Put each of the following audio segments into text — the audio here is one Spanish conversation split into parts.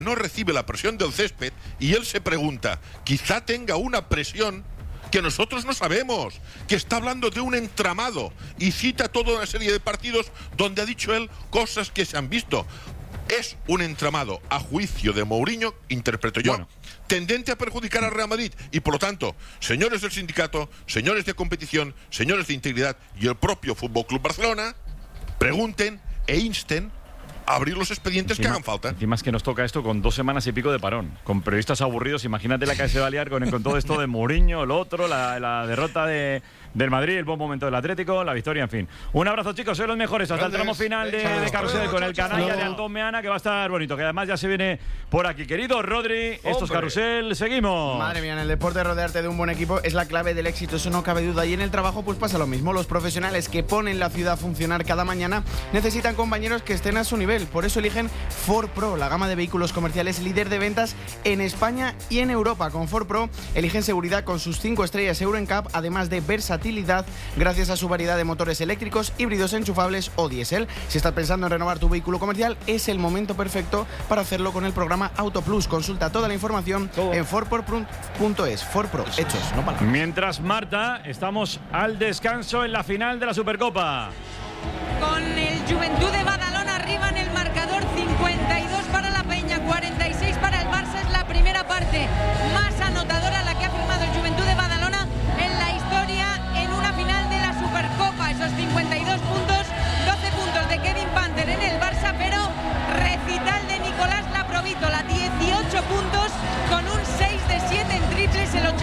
no recibe la presión del césped y él se pregunta, quizá tenga una presión que nosotros no sabemos, que está hablando de un entramado y cita toda una serie de partidos donde ha dicho él cosas que se han visto. Es un entramado, a juicio de Mourinho, interpreto yo, tendente a perjudicar al Real Madrid y por lo tanto, señores del sindicato, señores de competición, señores de integridad y el propio Fútbol Club Barcelona, pregunten e insten a abrir los expedientes que hagan falta. Encima es que nos toca esto con 2 semanas y pico de parón, con periodistas aburridos. Imagínate la que se va a liar con todo esto de Mourinho, el otro, la derrota del Madrid, el buen momento del Atlético, la victoria, en fin. Un abrazo, chicos, sois los mejores. Hasta el tramo final de Carrusel con el canalla de Antón Meana, que va a estar bonito, que además ya se viene por aquí. Querido Rodri, esto es Carrusel, seguimos. Madre mía, en el deporte rodearte de un buen equipo es la clave del éxito, eso no cabe duda. Y en el trabajo pues pasa lo mismo. Los profesionales que ponen la ciudad a funcionar cada mañana necesitan compañeros que estén a su nivel. Por eso eligen Ford Pro, la gama de vehículos comerciales líder de ventas en España y en Europa. Con Ford Pro eligen seguridad con sus 5 estrellas Euro NCAP, además de versatilidad gracias a su variedad de motores eléctricos, híbridos enchufables o diésel. Si estás pensando en renovar tu vehículo comercial, es el momento perfecto para hacerlo con el programa Auto Plus. Consulta toda la información en fordpro.es. Ford Pro, hechos, no palabras. Mientras, Marta, estamos al descanso en la final de la Supercopa. Con el Juventud de Badalona arriba en el marcador, 52 para la Peña, 46 para el Barça. Es la primera parte más anotadora la que ha firmado el Juventud de Badalona en la historia en una final de la Supercopa. Esos 52 puntos, 12 puntos de Kevin Panther en el Barça, pero recital de Nicolás Laprovítola, 18 puntos con un 6 de 7 en triples, el 86%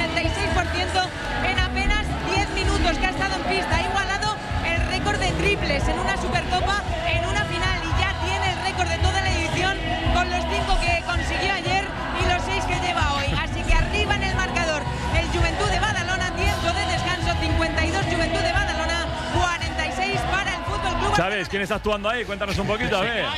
en apenas 10 minutos que ha estado en pista. Ha igualado el récord de triples en una Supercopa, en una final, y ya tiene el récord de toda la edición con los 5 que consiguió ayer y los 6 que lleva hoy. Así que arriba en el marcador el Juventud de Badalona, tiempo de descanso, 52 Juventud de Badalona, 46 para el Fútbol Club. ¿Sabes quién está actuando ahí? Cuéntanos un poquito, a ver.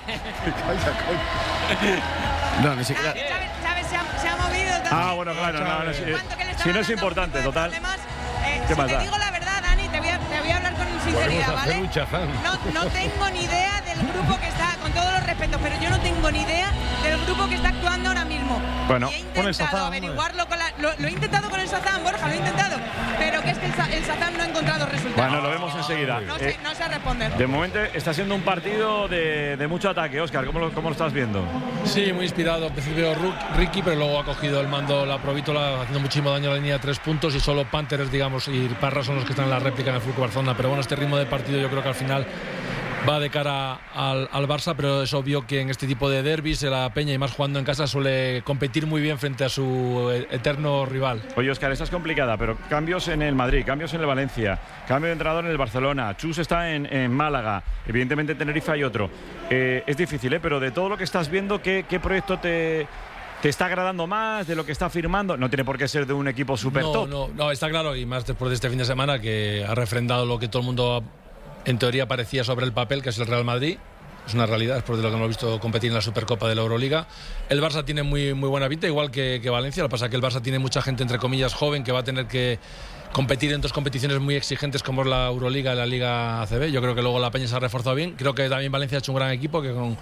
No, ni siquiera. Chávez se ha movido también. Ah, bueno, claro, no, si no es importante, total. Si te digo la verdad, Dani, te voy a hablar con sinceridad, ¿vale? No tengo ni idea del grupo que está, con todos los respetos, pero yo no tengo ni idea del grupo que está actuando ahora mismo. Bueno, con el Sazam, averiguarlo con lo he intentado con el Sazam, Borja, lo he intentado, pero que es que el Sazam no ha encontrado resultados. Bueno, lo vemos enseguida. No sé responder. De momento está siendo un partido de mucho ataque. Óscar, ¿cómo lo estás viendo? Sí, muy inspirado. Al principio Ricky, pero luego ha cogido el mando Laprovítola, haciendo muchísimo daño a la línea de 3 puntos, y solo Panthers, digamos, y Parra son los que están en la réplica en el Fútbol Barcelona. Pero bueno, este ritmo de partido yo creo que al final va de cara al Barça, pero es obvio que en este tipo de derbis la Peña, y más jugando en casa, suele competir muy bien frente a su eterno rival. Oye, Óscar, esta es complicada, pero cambios en el Madrid, cambios en el Valencia, cambio de entrenador en el Barcelona, Chus está en Málaga, evidentemente en Tenerife hay otro. Es difícil, pero de todo lo que estás viendo, ¿qué proyecto te está agradando más de lo que está firmando? No tiene por qué ser de un equipo súper top. No, está claro, y más después de este fin de semana, que ha refrendado lo que todo el mundo en teoría parecía sobre el papel, que es el Real Madrid. Es una realidad después de lo que hemos visto competir en la Supercopa de la Euroliga. El Barça tiene muy buena pinta, igual que Valencia. Lo que pasa es que el Barça tiene mucha gente, entre comillas, joven, que va a tener que competir en 2 competiciones muy exigentes como es la Euroliga y la Liga ACB. Yo creo que luego la Peña se ha reforzado bien. Creo que también Valencia ha hecho un gran equipo, que con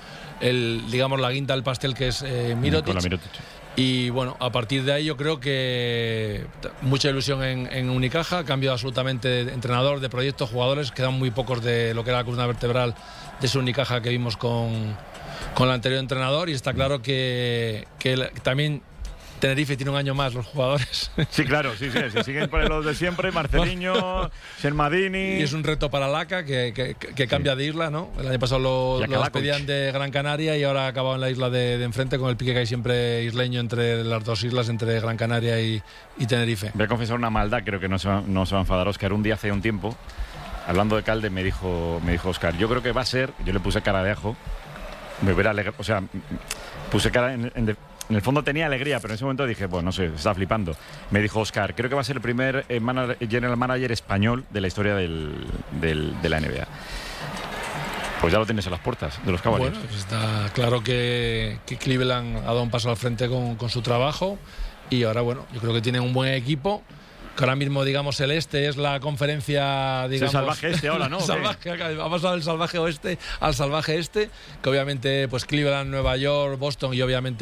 la guinda del pastel, que es Mirotic. Y bueno, a partir de ahí yo creo que mucha ilusión en Unicaja. Ha cambiado absolutamente de entrenador, de proyecto, jugadores. Quedan muy pocos de lo que era la columna vertebral de ese Unicaja que vimos con el anterior entrenador. Y está claro que también Tenerife tiene un año más los jugadores. Sí, claro, sí, siguen por los de siempre, Marceliño, Shermadini. Y es un reto para Laca, que cambia de isla, ¿no? El año pasado lo despedían de Gran Canaria y ahora ha acabado en la isla de enfrente, con el pique que hay siempre isleño entre las 2 islas, entre Gran Canaria y Tenerife. Voy a confesar una maldad, creo que no se va a enfadar Óscar. Un día hace un tiempo, hablando de Calde, me dijo Óscar, yo creo que va a ser, yo le puse cara de ajo, me hubiera alegrado, o sea, puse cara en el fondo tenía alegría, pero en ese momento dije, bueno, no sé, está flipando. Me dijo Óscar, creo que va a ser el primer general manager español de la historia de la NBA. Pues ya lo tienes a las puertas de los Cavaliers. Bueno, pues está claro que Cleveland ha dado un paso al frente con su trabajo, y ahora, bueno, yo creo que tienen un buen equipo. que ahora mismo, digamos, el este es la conferencia, digamos... Es el salvaje este ahora, ¿no? Ha pasado del salvaje oeste al salvaje este, que obviamente, pues Cleveland, Nueva York, Boston y obviamente